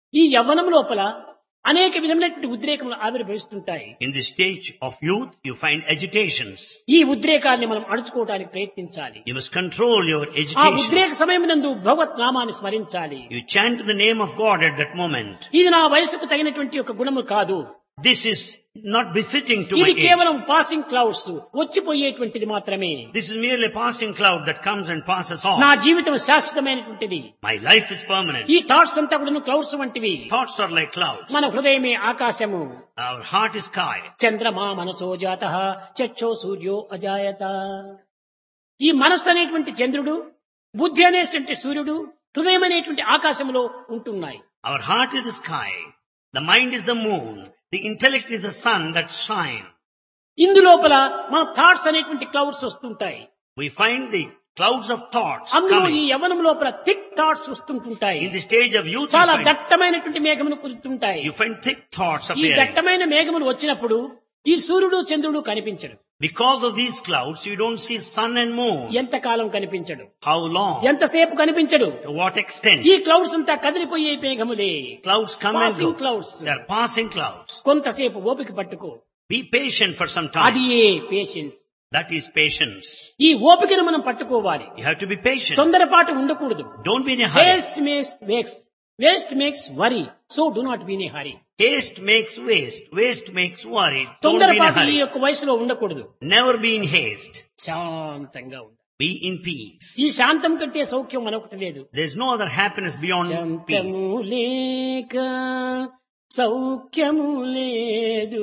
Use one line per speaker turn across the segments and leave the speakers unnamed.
ఈ యవ్వనం లోపల అనేక విధమైనటువంటి ఉద్రేకములు ఆవిర్భవిస్తుంటాయి.
In the stage of youth, you find agitations.
ఈ ఉద్రేకాన్ని మనం అణుచుకోవడానికి ప్రయత్నించాలి.
You must control your
ఆ
agitation.
ఉద్రేక సమయమునందు భగవత్ నామాన్ని స్మరించాలి.
You chant the name of God at that moment.
ఇది నా వయసుకు తగినటువంటి ఒక గుణము కాదు.
This is not befitting to my
ఇది
age.
కేవలం పాసింగ్ క్లౌడ్స్, వచ్చిపోయేటువంటిది మాత్రమే.
This is merely a passing cloud that comes and passes off.
నా జీవితం శాశ్వతమైనటువంటిది.
My life is permanent.
ఈ థాట్స్ అంతా కూడా క్లౌడ్స్ వంటివి.
Thoughts are like clouds.
మన హృదయమే ఆకాశము.
Our heart is sky.
చంద్రమా మనసో జాతః చక్షో సూర్యో అజాయత. ఈ మనస్సు అనేటువంటి చంద్రుడు, బుద్ధి అనేటువంటి సూర్యుడు, హృదయం అనేటువంటి ఆకాశంలో ఉంటున్నాయి.
Our heart is the sky. The mind is the moon. The intellect is the sun that shine.
ఇందులోపల మన థాట్స్ అనేటువంటి క్లౌడ్స్ వస్తుంటాయి.
We find the clouds of thoughts
అందులో ఈ
coming.
యవ్వనం లోపల thick thoughts వస్తుంటుంటాయి.
In the stage of youth,
చాలా దట్టమైనటువంటి మేఘములు కురుతుంటాయి.
you find thick thoughts
ఈ
appearing.
దట్టమైన మేఘములు వచ్చినప్పుడు ఈ సూర్యుడు చంద్రుడు కనిపించడు.
Because of these clouds, you don't see sun and moon.
ఎంతకాలం కనిపించడు,
How long?
ఎంతసేపు కనిపించడు.
To what extent?
ఈ క్లౌడ్స్ అంతా కదిలిపోయే మేఘములే.
Clouds come and
Passing
go.
clouds.
They are passing clouds.
కొంతసేపు ఓపిక పట్టుకో.
Be patient for some
అది
time.
A patience.
That is patience.
ఈ ఓపికను మనం పట్టుకోవాలి.
You have to be patient.
తొందరపాటు ఉండకూడదు.
Don't be in a hurry.
Waste makes worry. So do not be in a hurry.
Haste makes waste. Waste makes worry. Don't be in a
తొందరపాటు ఈ
hurry.
యొక్క వయసులో ఉండకూడదు.
Never be in haste.
శాంతంగా ఉండాలి.
Be in peace.
ఈ శాంతం కంటే సౌఖ్యం మనొకటి లేదు.
There's no other happiness beyond peace.
శాంతము లేక సౌఖ్యము లేదు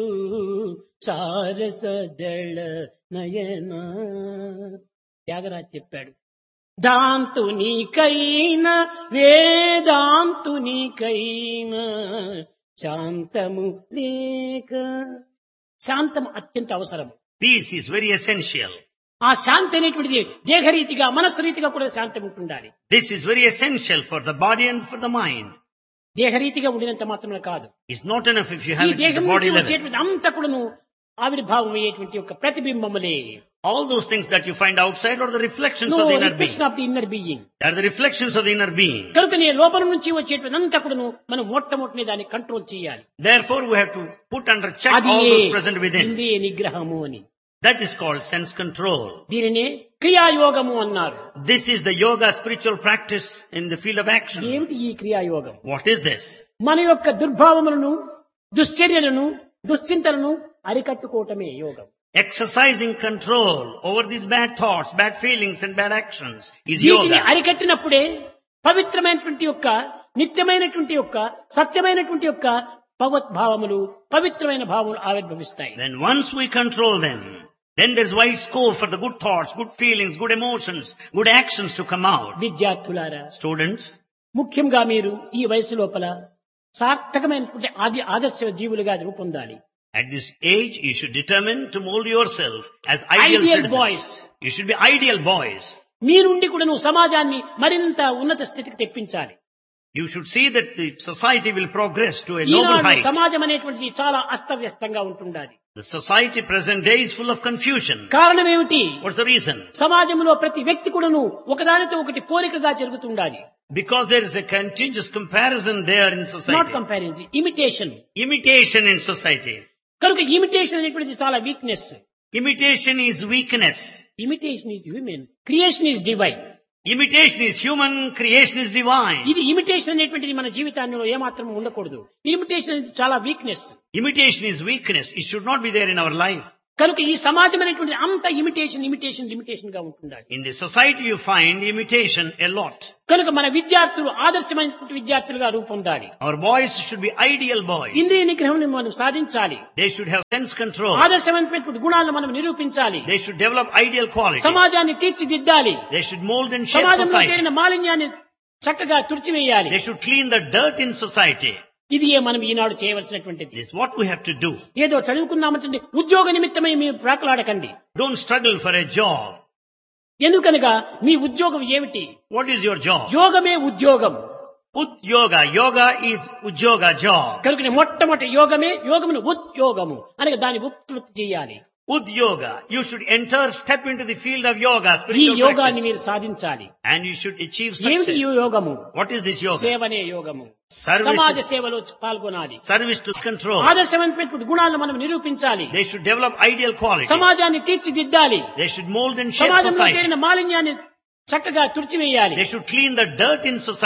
సారసదళ నయన. త్యాగరాజ్ చెప్పాడు, దాంతునికైనా వేదాంతునికైనా శాంతము లేక. శాంతం అత్యంత అవసరం.
Peace is very essential.
ఆ శాంతి అనేటువంటిది దేహరీతిగా మనస్సు రీతిగా కూడా శాంతం ఉంటుండాలి.
This is very essential for the body and for the mind.
దేహరీతిగా ఉండినంత మాత్రమే కాదు,
It's not enough if you
ఈ
have it at
దేహం
the
నుంచి
body level.
వచ్చేటువంటి అంతా కూడాను ఆవిర్భావం అయ్యేటువంటి ఒక ప్రతిబింబములే.
All those things that you find outside are the reflections
No
of the inner being.
reflection of the inner being.
They are the reflections of the inner being.
కనుక నీ లోపల నుంచి వచ్చేటువంటి అంతా కూడాను మనం మొట్టమొదటి దాన్ని కంట్రోల్ చేయాలి.
Therefore, we have to put under check
అది
all those present within.
ఇంద్రియ నిగ్రహము అని.
That is called sense control.
దీనినే క్రియాయోగము అన్నారు.
This is the yoga spiritual practice in the field of action.
ఏమిటి ఈ క్రియాయోగం?
What is this?
మన యొక్క దుర్భావములను, దుశ్చర్యలను, దుశ్చింతలను అరికట్టుకోవటమే యోగం.
Exercising control over these bad thoughts, bad feelings and bad actions is
వీటిని
yoga.
అరికట్టినప్పుడే పవిత్రమైనటువంటి యొక్క నిత్యమైనటువంటి యొక్క సత్యమైనటువంటి యొక్క భగవద్భావములు, పవిత్రమైన భావములు ఆవిర్భవిస్తాయి.
Then once we control them, then there's wide scope for the good thoughts, good feelings, good emotions, good actions to come out.
విద్యార్థులారా,
Students,
ముఖ్యంగా మీరు ఈ వయసు లోపల సార్థకమైనటువంటి ఆదర్శ జీవులుగా రూపొందాలి.
at this age, you should determine to mold yourself as ideal
ideal
citizens.
Boys.
You should be ideal boys.
మీ నుండి కూడా నువ్వు సమాజాన్ని మరింత ఉన్నత స్థితికి తెప్పించాలి.
You should see that the society will progress to a noble
Eenadu
height.
సమాజం అనేటువంటిది చాలా అస్తవ్యస్తంగా ఉంటుండాలి.
The society present day is full of confusion.
కారణం ఏమిటి?
What's the reason?
సమాజంలో ప్రతి వ్యక్తి కూడాను ఒకదానితో ఒకటి పోలికగా జరుగుతుండాలి.
Because there is a continuous comparison there in
not
society.
Comparison, imitation.
Imitation in society.
కనుక ఇమిటేషన్ అనేటువంటిది చాలా weakness.
Imitation is weakness.
Imitation is human, creation is divine.
Imitation is human, creation is divine.
ఇది imitation అనేటువంటిది మన జీవితాల్లో ఏమాత్రం ఉండకూడదు. Imitation అనేది చాలా weakness.
Imitation is weakness. It should not be there in our life.
కనుక ఈ సమాజం అనేటువంటిది అంత ఇమిటేషన్ గా ఉంటుండాలి.
In the society you find imitation a lot.
కనుక మన విద్యార్థులు ఆదర్శమైనటువంటి విద్యార్థులుగా రూపొందాలి.
Our boys should be ideal boys.
ఇంద్రియ నిగ్రహం మనం సాధించాలి.
They should have sense control.
ఆదర్శమైనటువంటి గుణాలను మనం నిరూపించాలి.
They should develop ideal qualities.
సమాజాన్ని తీర్చిదిద్దాలి.
They should mold and shape
సమాజంలో
society.
చేరిన మాలిన్యాన్ని చక్కగా తుడిచివేయాలి.
They should clean the dirt in society.
ఇది మనం ఈనాడు చేయవలసినటువంటిది.
This is what we have to do.
ఏదో చదువుకున్నామంటే ఉద్యోగ నిమిత్తమై మీరు ప్రాకులాడకండి.
Don't struggle for a job.
ఎందుకనగా మీ ఉద్యోగం ఏమిటి?
What is your job?
యోగమే ఉద్యోగం.
Yoga. Yoga is ujoga job.
కనుక మొట్టమొదటి యోగమే యోగమును ఉద్యోగము అనగా దాన్ని ఉత్పత్తి చేయాలి.
Udyoga. You should step into the field of yoga,
ఈ
spiritual
యోగాన్ని
practice.
మీరు సాధించాలి.
And you should achieve
ఏమిటి ఈ
success.
యోగము?
What is this yoga?
సేవనే యోగము.
Service
సమాజ
to-
సేవలో పాల్గొనాలి.
Service to control.
ఆదర్శమైనటువంటి గుణాలను మనం నిరూపించాలి.
They should develop ideal qualities.
సమాజాన్ని తీర్చిదిద్దాలి.
They should mold and shape
సమాజంలో
society.
చేరిన మాలిన్యాన్ని చక్కగా తుడిచివేయాలి.
They should clean the dirt in society.